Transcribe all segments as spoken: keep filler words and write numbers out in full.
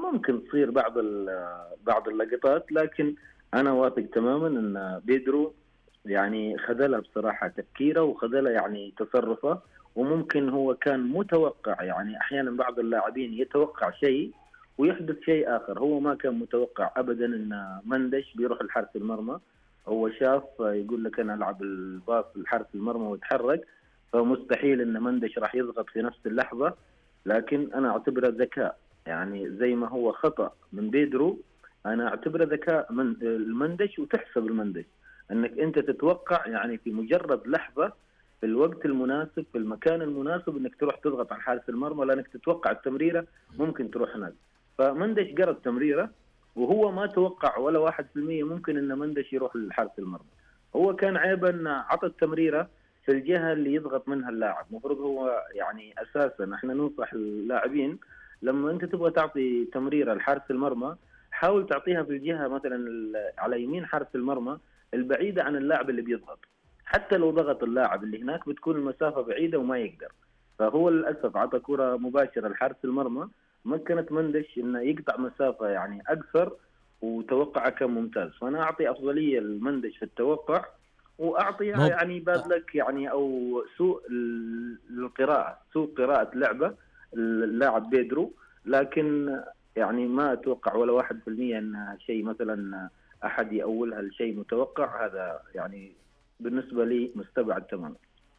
ممكن تصير بعض بعض اللقطات، لكن انا واثق تماما ان بيدرو يعني خذلها بصراحه تفكيره وخذلها يعني تصرفه، وممكن هو كان متوقع. يعني احيانا بعض اللاعبين يتوقع شيء ويحدث شيء اخر، هو ما كان متوقع ابدا ان مندش بيروح لحارس المرمى. هو شاف يقول لك انا العب الباص لحارس المرمى ويتحرك، فمستحيل ان مندش راح يضغط في نفس اللحظه. لكن انا اعتبره ذكاء، يعني زي ما هو خطأ من بيدرو انا اعتبره ذكاء من المندش، وتحسب المندش انك انت تتوقع يعني في مجرد لحظه في الوقت المناسب في المكان المناسب انك تروح تضغط على حارس المرمى، لانك تتوقع التمريره ممكن تروح هناك. فمندش قرا التمريره وهو ما توقع ولا واحد في المية ممكن ان مندش يروح لحارس المرمى. هو كان عيبه ان عطى التمريره في الجهه اللي يضغط منها اللاعب. المفروض هو يعني اساسا احنا ننصح اللاعبين لما انت تبغى تعطي تمريره لحارس المرمى حاول تعطيها في الجهه مثلا على يمين حارس المرمى البعيده عن اللاعب اللي بيضغط. حتى لو ضغط اللاعب اللي هناك بتكون المسافه بعيده وما يقدر. فهو للاسف عطى كره مباشره لحارس المرمى مكنت مندش انه يقطع مسافه يعني اقصر، وتوقعه كان ممتاز. فانا اعطي افضليه للمندش في التوقع، واعطيها مب... يعني بادلك يعني او سوء القراءه، سوء قراءه لعبه اللاعب بيدرو. لكن يعني ما اتوقع ولا واحد في المية ان شيء مثلا احد يأولها لشيء متوقع. هذا يعني بالنسبه لي مستبعد تماما.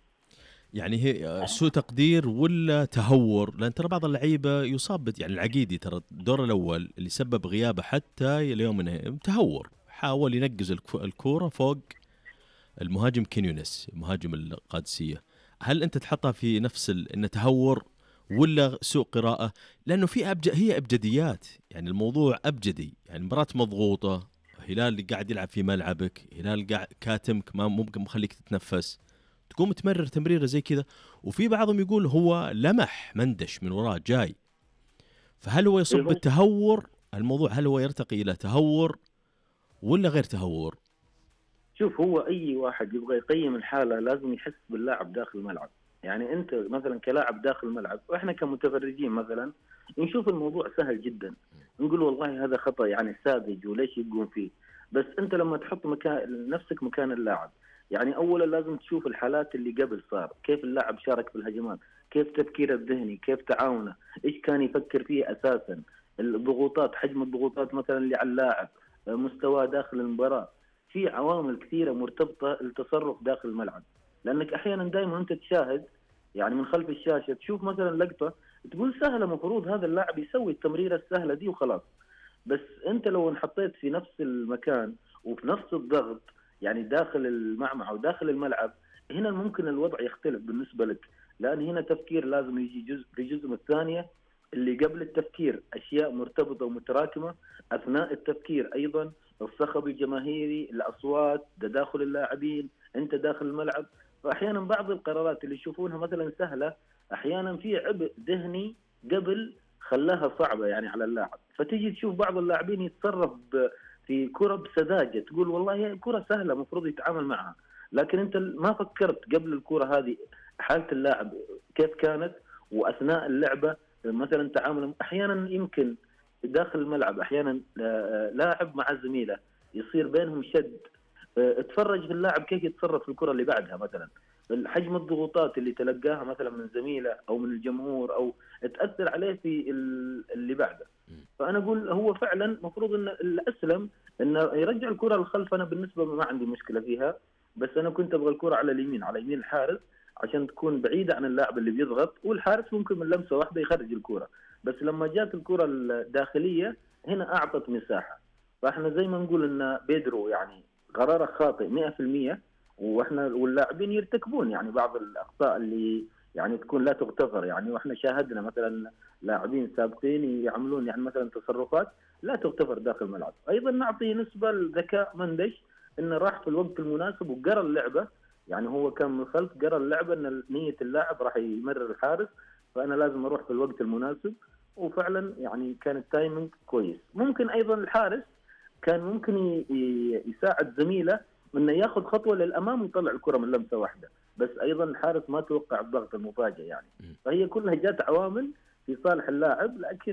يعني هي سوء تقدير ولا تهور؟ لان ترى بعض اللعيبه يصاب، يعني العقيدي ترى الدور الاول اللي سبب غيابه حتى اليوم تهور، حاول ينقز الكوره فوق المهاجم كينيونس مهاجم القادسيه. هل انت تحطها في نفس انه تهور ولا سوء قراءه؟ لانه في أبج... هي ابجديات، يعني الموضوع ابجدي، يعني مباراه مضغوطه، هلال اللي قاعد يلعب في ملعبك، هلال قاعد كاتمك ما ممكن مخليك تتنفس، تقوم تمرر تمريره زي كذا. وفي بعضهم يقول هو لمح مندش من وراه جاي، فهل هو يصب بالتهور الموضوع؟ هل هو يرتقي الى تهور ولا غير تهور؟ شوف، هو اي واحد يبغى يقيم الحاله لازم يحس باللاعب داخل الملعب. يعني انت مثلا كلاعب داخل الملعب واحنا كمتفرجين مثلا نشوف الموضوع سهل جدا، نقول والله هذا خطأ يعني ساذج وليش يقوم فيه. بس انت لما تحط مكان نفسك مكان اللاعب، يعني اولا لازم تشوف الحالات اللي قبل صار، كيف اللاعب شارك في الهجمات، كيف تفكيره الذهني، كيف تعاونه، ايش كان يفكر فيه اساسا، الضغوطات، حجم الضغوطات مثلا اللي على اللاعب، مستواه داخل المباراه. في عوامل كثيره مرتبطه التصرف داخل الملعب. لانك احيانا دائما انت تشاهد يعني من خلف الشاشه تشوف مثلا لقطه تقول سهله، مفروض هذا اللاعب يسوي التمريره السهله دي وخلاص. بس انت لو انحطيت في نفس المكان وفي نفس الضغط يعني داخل المعمعة وداخل الملعب، هنا ممكن الوضع يختلف بالنسبة لك. لأن هنا تفكير لازم يجي جزء في جزء الثانية اللي قبل التفكير أشياء مرتبطة ومتراكمة. أثناء التفكير أيضا الصخب الجماهيري، الأصوات، تداخل اللاعبين، أنت داخل الملعب. فأحيانا بعض القرارات اللي يشوفونها مثلا سهلة أحيانا في عبء ذهني قبل خلاها صعبة يعني على اللاعب. فتيجي تشوف بعض اللاعبين يتصرف في كرة بسذاجة، تقول والله هي كرة سهلة مفروض يتعامل معها، لكن أنت ما فكرت قبل الكرة هذه حالة اللاعب كيف كانت، وأثناء اللعبة مثلا تعامل. أحيانا يمكن داخل الملعب أحيانا لاعب مع زميله يصير بينهم شد، اتفرج في اللاعب كيف يتصرف في الكرة اللي بعدها، مثلا حجم الضغوطات اللي تلقاها مثلا من زميله أو من الجمهور أو تأثر عليه في اللي بعده. فأنا أقول هو فعلا مفروض أن الأسلم أنه يرجع الكرة للخلف. أنا بالنسبة ما عندي مشكلة فيها، بس أنا كنت أبغى الكرة على اليمين، على يمين الحارس، عشان تكون بعيدة عن اللاعب اللي بيضغط، والحارس ممكن من لمسة واحدة يخرج الكرة. بس لما جات الكرة الداخلية هنا أعطت مساحة. فإحنا زي ما نقول أن بيدرو يعني قراره خاطئ مئة في المئة، وإحنا واللاعبين يرتكبون يعني بعض الأخطاء اللي يعني تكون لا تغتفر. يعني واحنا شاهدنا مثلا لاعبين سابقين يعملون يعني مثلا تصرفات لا تغتفر داخل الملعب. ايضا نعطي نسبه لذكاء مندش انه راح في الوقت المناسب وقرا اللعبه. يعني هو كان من الخلف قرا اللعبه ان نيه اللاعب راح يمرر الحارس، فانا لازم اروح في الوقت المناسب. وفعلا يعني كان التايمنج كويس. ممكن ايضا الحارس كان ممكن يساعد زميله انه ياخذ خطوه للامام ويطلع الكره من لمسه واحده، بس ايضا الحارس ما توقع الضغط المفاجئ يعني. فهي كلها جات عوامل في صالح اللاعب، لكن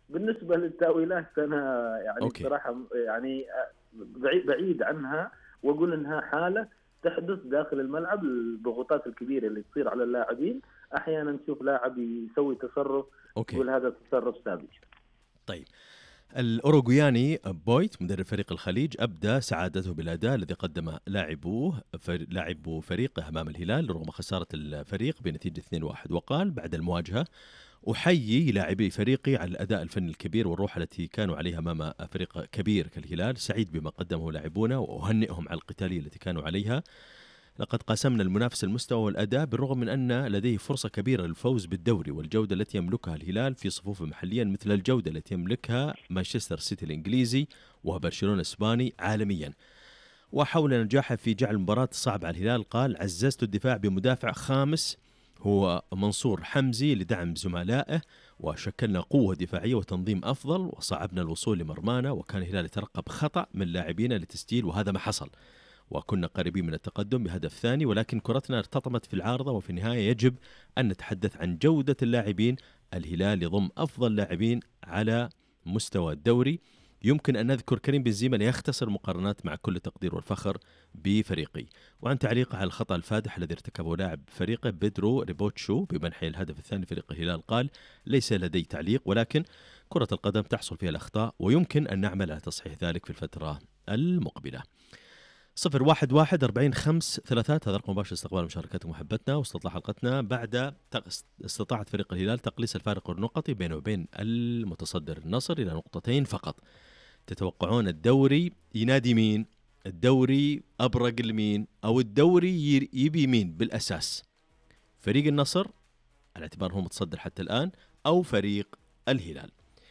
بالنسبة للتأويلات أنا يعني أوكي. بصراحة يعني بعيد بعيد عنها، وأقول إنها حالة تحدث داخل الملعب. الضغوطات الكبيرة اللي تصير على اللاعبين أحيانا نشوف لاعب يسوي تصرف أوكي. تقول هذا تصرف ساذج. طيب، الأوروغوياني بويت مدرب فريق الخليج أبدى سعادته بالأداء الذي قدمه لاعبوه لاعبو فريقه أمام الهلال رغم خسارة الفريق بنتيجة اثنين واحد، وقال بعد المواجهة: أحيي لاعبي فريقي على الأداء الفني الكبير والروح التي كانوا عليها أمام فريق كبير كالهلال، سعيد بما قدمه لاعبونا وأهنئهم على القتالية التي كانوا عليها. لقد قاسمنا المنافس المستوى والأداء بالرغم من أن لديه فرصة كبيرة للفوز بالدوري والجودة التي يملكها الهلال في صفوفه محليا مثل الجودة التي يملكها مانشستر سيتي الإنجليزي وبرشلونة الإسباني عالميا. وحول نجاحه في جعل المباراة صعبة على الهلال قال: عززت الدفاع بمدافع خامس هو منصور حمزي لدعم زملائه، وشكلنا قوة دفاعية وتنظيم أفضل، وصعبنا الوصول لمرمانا، وكان الهلال يترقب خطأ من لاعبينا لتسجيل وهذا ما حصل، وكنا قريبين من التقدم بهدف ثاني، ولكن كرتنا ارتطمت في العارضة، وفي النهاية يجب أن نتحدث عن جودة اللاعبين. الهلال يضم أفضل لاعبين على مستوى الدوري. يمكن أن نذكر كريم بنزيما ليختصر مقارنات مع كل التقدير والفخر بفريقي. وعن تعليقه على الخطأ الفادح الذي ارتكبه لاعب فريقه بيدرو ريبوتشو بمنح الهدف الثاني فريق الهلال قال: ليس لدي تعليق، ولكن كرة القدم تحصل فيها الأخطاء ويمكن أن نعمل على تصحيح ذلك في الفترة المقبلة. صفر واحد واحد أربعين خمس ثلاثات هذا رقم مباشر استقبال مشاركاتكم ومحبتنا واستطلاع حلقتنا بعد استطاعت فريق الهلال تقليص الفارق النقطي بينه وبين المتصدر النصر إلى نقطتين فقط. تتوقعون الدوري ينادي مين؟ الدوري أبرق لمين؟ أو الدوري يبي مين بالأساس؟ فريق النصر على اعتبار هو متصدر حتى الآن أو فريق الهلال؟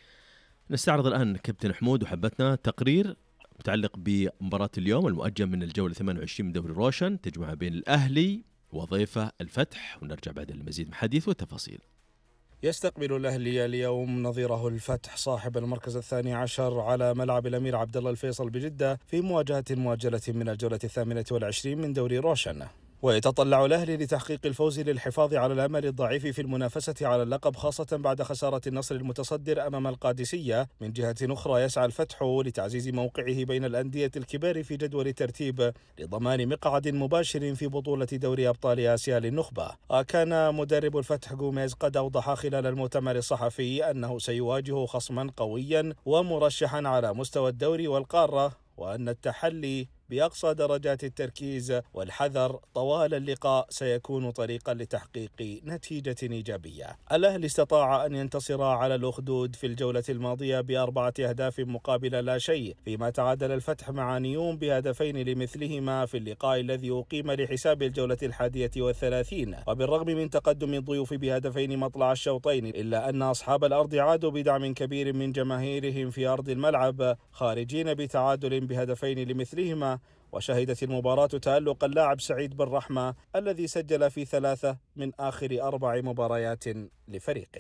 نستعرض الآن كابتن حمود وحبتنا تقرير متعلق بمباراة اليوم المؤجل من الجولة ثمانية وعشرين من دوري روشن تجمع بين الأهلي وضيفه الفتح، ونرجع بعد المزيد من حديث والتفاصيل. يستقبل الأهلي اليوم نظيره الفتح صاحب المركز الثاني عشر على ملعب الأمير عبد الله الفيصل بجدة في مواجهة مؤجلة من الجولة الثامنة والعشرين من دوري روشن. ويتطلع الأهلي لتحقيق الفوز للحفاظ على الأمل الضعيف في المنافسة على اللقب، خاصة بعد خسارة النصر المتصدر أمام القادسية. من جهة أخرى يسعى الفتح لتعزيز موقعه بين الأندية الكبار في جدول الترتيب لضمان مقعد مباشر في بطولة دوري أبطال آسيا للنخبة. كان مدرب الفتح غوميز قد أوضح خلال المؤتمر الصحفي أنه سيواجه خصما قويا ومرشحا على مستوى الدوري والقارة، وأن التحلي بأقصى درجات التركيز والحذر طوال اللقاء سيكون طريقا لتحقيق نتيجة إيجابية. الأهلي استطاع أن ينتصر على الأخدود في الجولة الماضية بأربعة أهداف مقابل لا شيء، فيما تعادل الفتح مع نيوم بهدفين لمثلهما في اللقاء الذي أقيم لحساب الجولة الحادية والثلاثين. وبالرغم من تقدم الضيوف بهدفين مطلع الشوطين، إلا أن أصحاب الأرض عادوا بدعم كبير من جماهيرهم في أرض الملعب خارجين بتعادل بهدفين لمثلهما. وشهدت المباراة تألق اللاعب سعيد بن رحمة الذي سجل في ثلاثة من آخر أربع مباريات لفريقه.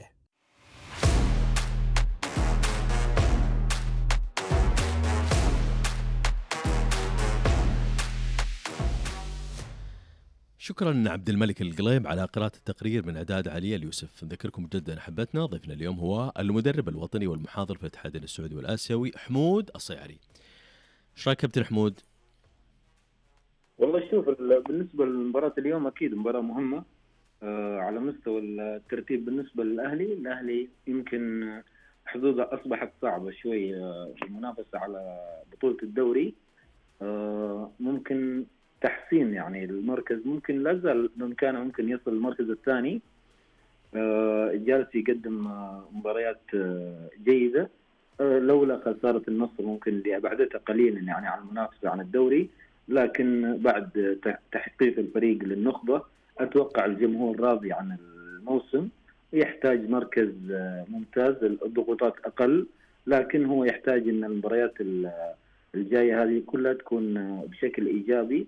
شكرا عبد الملك القليب على قراءة التقرير من إعداد علي اليوسف. نذكركم جدا أحبتنا ضيفنا اليوم هو المدرب الوطني والمحاضر في الاتحاد السعودي والآسيوي حمود الصيعري. ايش رايك كابتن حمود؟ والله شوف، بالنسبة لمباراة اليوم أكيد مباراة مهمة آه على مستوى الترتيب. بالنسبة للأهلي، الأهلي يمكن حظوظه أصبحت صعبة شوي في المنافسة على بطولة الدوري. آه ممكن تحسين يعني المركز، ممكن لا زال بإمكانه ممكن يصل المركز الثاني. آه جالس يقدم مباريات آه جيدة، آه لولا خسارة النصر ممكن اللي أبعدتها قليلا يعني عن المنافسة عن الدوري، لكن بعد تحقيق الفريق للنخبة أتوقع الجمهور راضي عن الموسم. يحتاج مركز ممتاز، الضغوطات أقل، لكن هو يحتاج أن المباريات الجاية هذه كلها تكون بشكل إيجابي،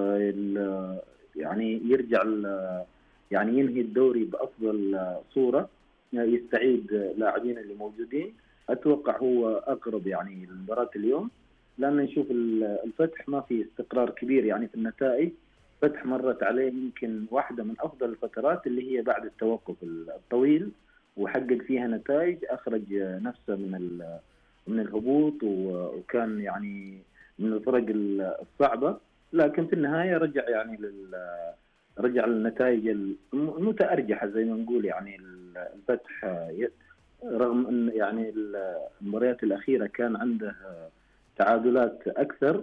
يعني يرجع يعني ينهي الدوري بأفضل صورة، يستعيد لاعبين اللي موجودين. أتوقع هو أقرب يعني لمباراة اليوم، لأن نشوف الفتح ما في استقرار كبير يعني في النتائج. فتح مرت عليه يمكن واحدة من أفضل الفترات اللي هي بعد التوقف الطويل، وحقق فيها نتائج، أخرج نفسه من من الهبوط، وكان يعني من الفرق الصعبة، لكن في النهاية رجع يعني لل رجع للنتائج المتأرجحة زي ما نقول. يعني الفتح رغم أن يعني المباريات الأخيرة كان عنده تعادلات أكثر،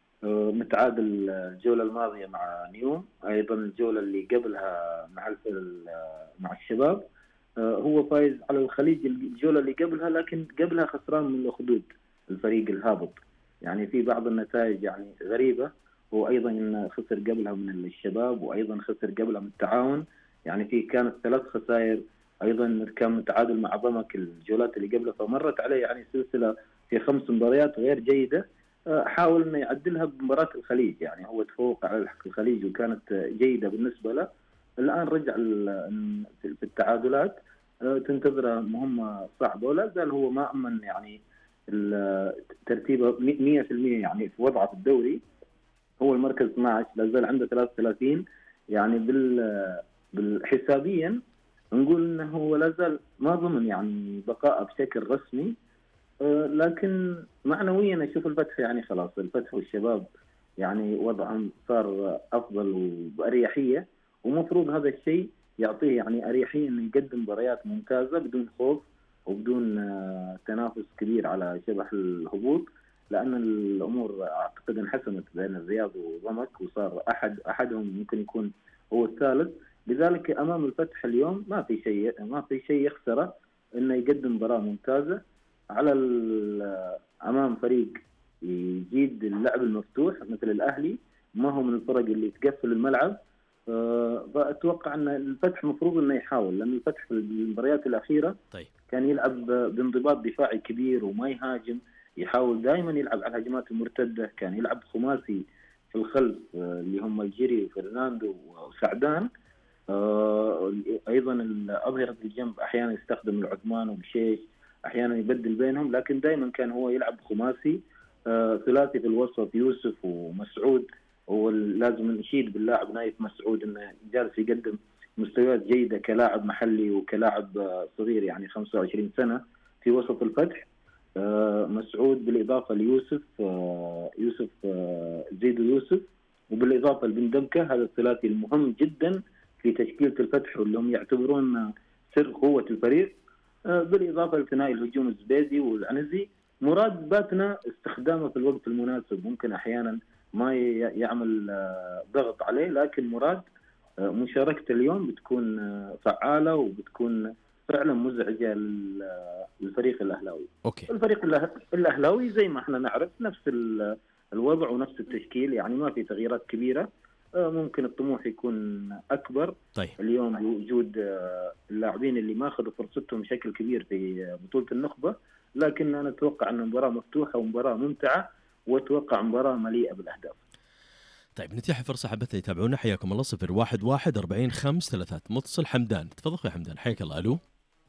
متعادل الجولة الماضية مع نيوم، أيضا الجولة اللي قبلها مع مع الشباب هو فايز على الخليج الجولة اللي قبلها، لكن قبلها خسران من الأخدود الفريق الهابط. يعني في بعض النتائج يعني غريبة، وأيضا خسر قبلها من الشباب، وأيضا خسر قبلها من التعاون. يعني في كانت ثلاث خسائر، أيضا كان متعادل مع ضمك الجولات اللي قبلها، فمرت عليه يعني سلسلة في خمس مباريات غير جيدة. حاول انه يعدلها بمباراة الخليج، يعني هو تفوق على الخليج وكانت جيدة بالنسبة له. الآن رجع في التعادلات، تنتظره مهمة صعبة، ولا زال هو ما أمن يعني ترتيبه مية بالمية يعني في وضعه في الدوري. هو المركز اثني عشر، لا زال عنده ثلاثة وثلاثين، يعني بال بالحسابيا نقول انه هو لا زال ما ضمن يعني بقاء بشكل رسمي، لكن معنويا اشوف الفتح يعني خلاص، الفتح والشباب يعني وضعهم صار افضل وباريحيه، ومفروض هذا الشيء يعطيه يعني اريحيه انه يقدم مباريات ممتازه بدون خوف وبدون تنافس كبير على شبح الهبوط، لان الامور اعتقد انحسمت بين الرياض وضمك، وصار احد احدهم ممكن يكون هو الثالث. لذلك امام الفتح اليوم ما في شيء ما في شيء يخسره انه يقدم مباراه ممتازه على امام فريق يجيد اللعب المفتوح مثل الاهلي، ما هو من الفرق اللي تقفل الملعب. فاتوقع ان الفتح مفروض انه يحاول، لان الفتح في المباريات الاخيره طيب. كان يلعب بانضباط دفاعي كبير وما يهاجم، يحاول دائما يلعب على الهجمات المرتده، كان يلعب خماسي في الخلف اللي هم الجيري وفرناندو وسعدان. ايضا اظهره الجنب احيانا يستخدم العثمان وبشيش، احيانا يبدل بينهم، لكن دائما كان هو يلعب خماسي. ثلاثي في الوسط يوسف ومسعود، ولازم نشيد باللاعب نايف مسعود انه جالس يقدم مستويات جيده كلاعب محلي وكلاعب صغير يعني خمسة وعشرين سنه في وسط الفتح. مسعود بالاضافه ليوسف يوسف زيد يوسف، وبالاضافه لبن دمكه، هذا الثلاثي المهم جدا في تشكيله الفتح واللي هم يعتبرون سر قوه الفريق، بالاضافه لثنائي الهجوم الزبيدي والعنزي. مراد باتنا استخدامه في الوقت المناسب، ممكن احيانا ما يعمل ضغط عليه، لكن مراد مشاركته اليوم بتكون فعاله وبتكون فعلا مزعجه للفريق الاهلاوي. أوكي. الفريق الاهلاوي زي ما احنا نعرف نفس الوضع ونفس التشكيل، يعني ما في تغييرات كبيره، ممكن الطموح يكون اكبر. طيب. اليوم بوجود اللاعبين اللي ما اخذوا فرصتهم بشكل كبير في بطوله النخبه، لكن انا اتوقع ان المباراه مفتوحه ومباراه ممتعه، واتوقع مباراه مليئه بالاهداف. طيب نتيح فرصه حبتنا يتابعونا، حياكم الله. صفر واحد واحد أربعين خمس ثلاثات. متصل حمدان، تفضل يا حمدان. حياك الله. الو.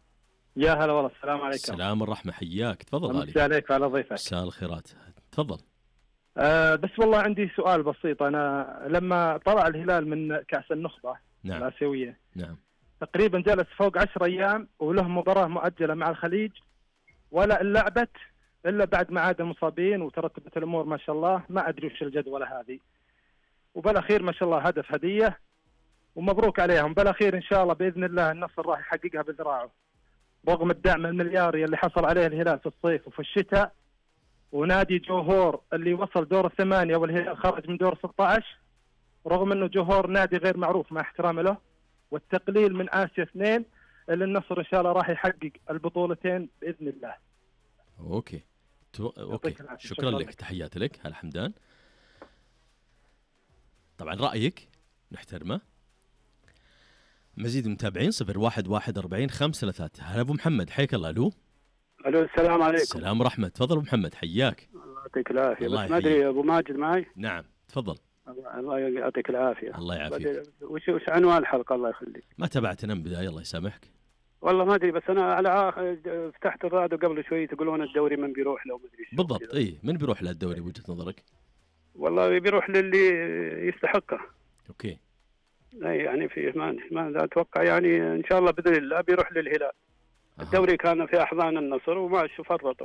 يا هلا والله، السلام عليكم. السلام الرحمه، حياك. تفضل غالي. مساء عليك وعلى ضيفك. مساء الخيرات، تفضل. أه بس والله عندي سؤال بسيط. انا لما طلع الهلال من كأس النخبة نعم. الآسيوية، نعم، تقريبا جلس فوق عشر ايام وله مباراة مؤجلة مع الخليج، ولا لعبت الا بعد ما عاد المصابين وترتبت الامور ما شاء الله. ما ادري وش الجدولة هذه، وبالاخير ما شاء الله هدف هدية ومبروك عليهم. بالاخير ان شاء الله باذن الله النصر راح يحققها بذراعه، رغم الدعم الملياري اللي حصل عليه الهلال في الصيف وفي الشتاء، ونادي جوهور اللي وصل دور الثمانية والهلال خرج من دور ستة عشر، رغم انه جوهور نادي غير معروف مع احترامي له، والتقليل من آسيا اثنين، اللي النصر ان شاء الله راح يحقق البطولتين باذن الله. اوكي تو... اوكي شكرا, شكرا لك. تحياتي لك. هلا حمدان. طبعا رايك نحترمه. مزيد من المتابعين. صفر واحد واحد أربعين خمس ثلاثات. هلا ابو محمد، حياك الله. الو. الو السلام عليكم. السلام ورحمه. تفضل ابو محمد، حياك. الله يعطيك العافيه. بس ما ادري ابو ماجد معي؟ نعم تفضل. الله يعطيك العافيه. الله يعافيك. وش وش عنوان الحلقه؟ الله يخليك. ما تابعت انا من البدايه، الله يسامحك. والله ما ادري، بس انا على آخر فتحت الراديو قبل شوي تقولون الدوري من بيروح له، ما ادري بالضبط. اي من بيروح له الدوري بوجهه نظرك؟ والله بيروح للي يستحقه. اوكي. اي يعني في ما ما اتوقع يعني ان شاء الله باذن الله بيروح للهلال. الدوري كان في احضان النصر وما فرطوا.